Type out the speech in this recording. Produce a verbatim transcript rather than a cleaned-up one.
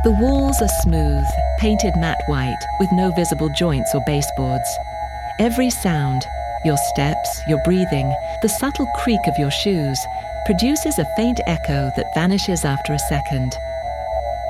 The walls are smooth, painted matte white with no visible joints or baseboards. Every sound, your steps, your breathing, the subtle creak of your shoes, produces a faint echo that vanishes after a second,